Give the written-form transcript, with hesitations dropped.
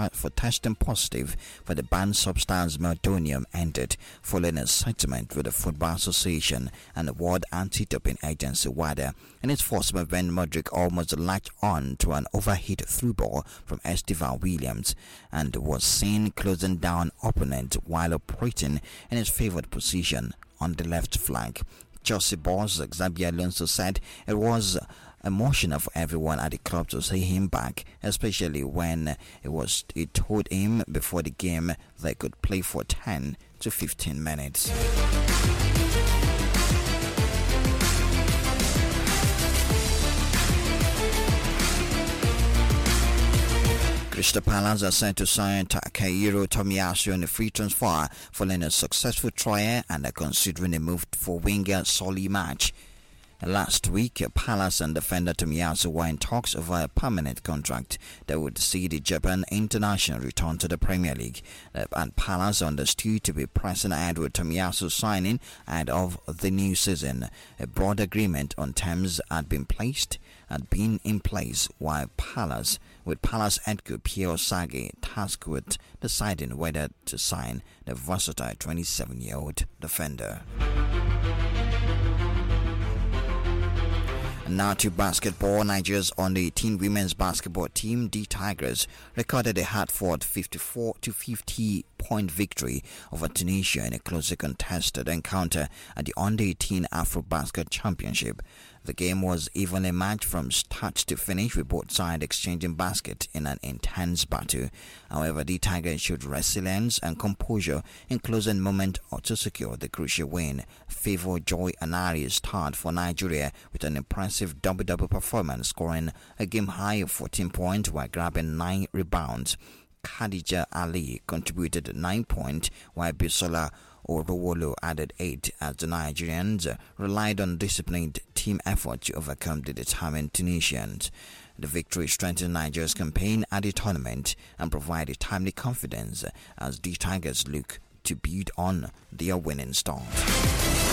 for testing positive for the banned substance meldonium ended following a settlement with the Football Association and the World Anti-Doping Agency WADA. In its first event, Modric almost latched on to an overhit through ball from Estevan Williams and was seen closing down opponent while operating in his favored position on the left flank. Chelsea boss Xabi Alonso said it was emotional for everyone at the club to see him back, especially when it told him before the game they could play for 10 to 15 minutes. Crystal Palace are set to sign Takehiro Tomiyasu on a free transfer following a successful trial and are considering a move for winger Solly March. Last week, Palace and defender Tomiyasu were in talks over a permanent contract that would see the Japan international return to the Premier League. And Palace understood to be pressing ahead with Tomiyasu signing ahead of the new season. A broad agreement on terms had been in place while Palace head coach Pierre Osage tasked with deciding whether to sign the versatile 27-year-old defender. Now to basketball. Nigeria's under-18 women's basketball team, the Tigers, recorded a hard-fought 54-50 point victory over Tunisia in a closely contested encounter at the under-18 Afrobasket Championship. The game was evenly matched from start to finish, with both sides exchanging baskets in an intense battle. However, the Tigers showed resilience and composure in closing moment to secure the crucial win. Favour Joy Anari started for Nigeria with an impressive double-double performance, scoring a game-high of 14 points while grabbing 9 rebounds. Khadija Ali contributed 9 points, while Bisola Orowolo added 8 as the Nigerians relied on disciplined team effort to overcome the determined Tunisians. The victory strengthened Nigeria's campaign at the tournament and provided timely confidence as the Tigers look to build on their winning start.